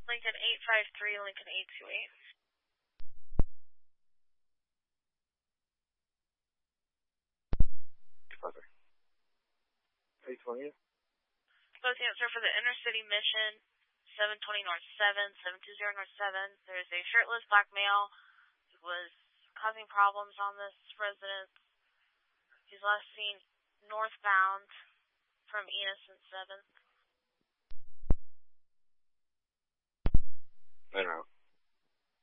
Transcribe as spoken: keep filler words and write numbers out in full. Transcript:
Lincoln eight five three, Lincoln eight two eight. Father. eight twenty. Both answer for the inner city mission, seven twenty North seven, seven two zero North seven. There is a shirtless black male who was causing problems on this residence. He's last seen northbound from Innocent seventh. I don't know.